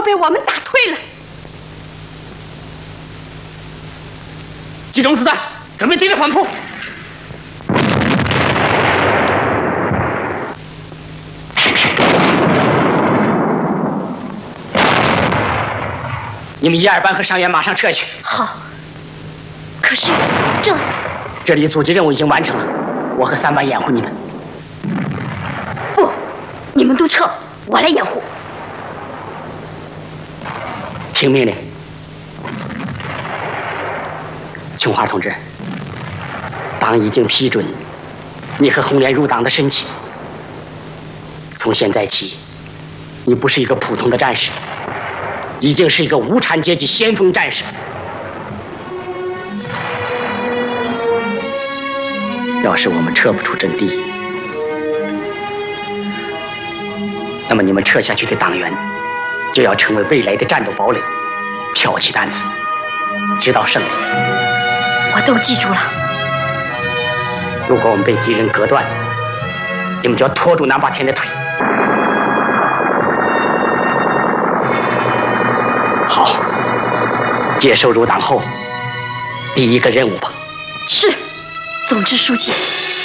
被我们打退了。 集中子弹，准备敌人反扑。你们1、2班和伤员马上撤去。 好。可是这里阻击任务已经完成了，我和3班掩护你们。 不，你们都撤，我来掩护。 听命令。琼花同志，党已经批准你和红莲入党的申请。从现在起，你不是一个普通的战士，已经是一个无产阶级先锋战士。要是我们撤不出阵地，那么你们撤下去的党员就要成为未来的战斗堡垒，挑起担子，直到胜利。 我都记住了。 如果我们被敌人隔断，你们就要拖住南霸天的腿。好，接受入党后第一个任务吧。 是。总支书记。